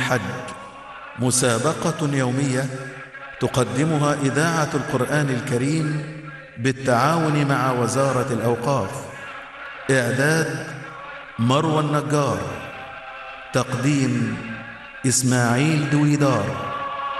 الحج، مسابقة يومية تقدمها إذاعة القرآن الكريم بالتعاون مع وزارة الأوقاف. إعداد مروى النجار، تقديم إسماعيل دويدار.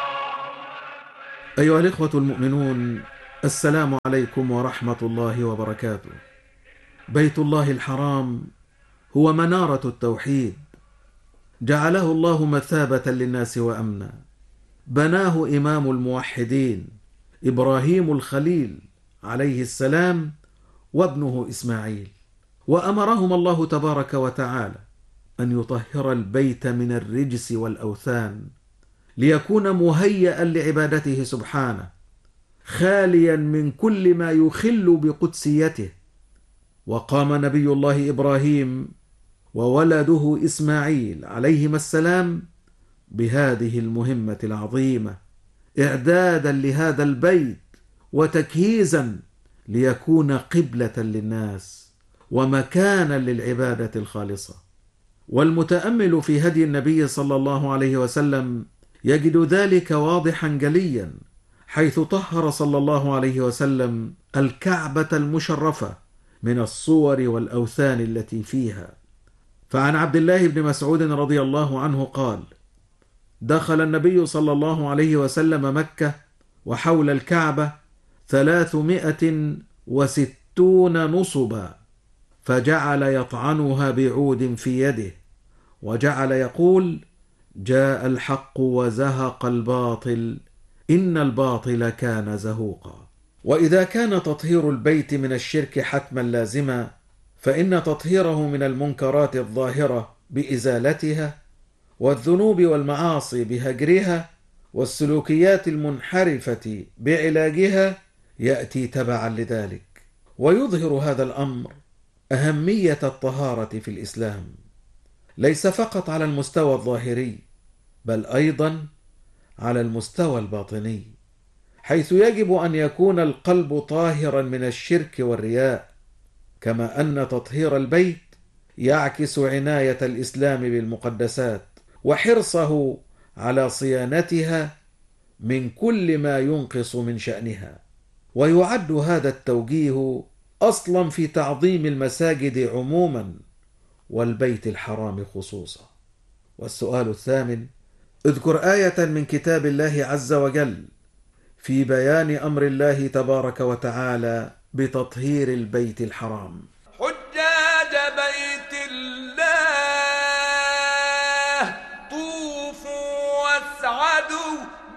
أيها الإخوة المؤمنون، السلام عليكم ورحمة الله وبركاته. بيت الله الحرام هو منارة التوحيد، جعله الله مثابة للناس وأمنا. بناه إمام الموحدين إبراهيم الخليل عليه السلام وابنه إسماعيل، وأمرهما الله تبارك وتعالى أن يطهر البيت من الرجس والأوثان ليكون مهيئا لعبادته سبحانه، خاليا من كل ما يخل بقدسيته. وقام نبي الله إبراهيم وولده إسماعيل عليهما السلام بهذه المهمة العظيمة، إعدادا لهذا البيت وتكهيزا ليكون قبلة للناس ومكانا للعبادة الخالصة. والمتأمل في هدي النبي صلى الله عليه وسلم يجد ذلك واضحا جليا، حيث طهر صلى الله عليه وسلم الكعبة المشرفة من الصور والأوثان التي فيها. فعن عبد الله بن مسعود رضي الله عنه قال: دخل النبي صلى الله عليه وسلم مكة وحول الكعبة 360 نصبا، فجعل يطعنها بعود في يده، وجعل يقول: جاء الحق وزهق الباطل إن الباطل كان زهوقا. وإذا كان تطهير البيت من الشرك حتما لازما، فإن تطهيره من المنكرات الظاهرة بإزالتها، والذنوب والمعاصي بهجرها، والسلوكيات المنحرفة بعلاجها يأتي تبعا لذلك. ويظهر هذا الأمر أهمية الطهارة في الإسلام، ليس فقط على المستوى الظاهري بل أيضا على المستوى الباطني، حيث يجب أن يكون القلب طاهرا من الشرك والرياء، كما أن تطهير البيت يعكس عناية الإسلام بالمقدسات وحرصه على صيانتها من كل ما ينقص من شأنها. ويعد هذا التوجيه أصلا في تعظيم المساجد عموما والبيت الحرام خصوصا. والسؤال الثامن: اذكر آية من كتاب الله عز وجل في بيان أمر الله تبارك وتعالى بتطهير البيت الحرام. حجاج بيت الله طوفوا واسعدوا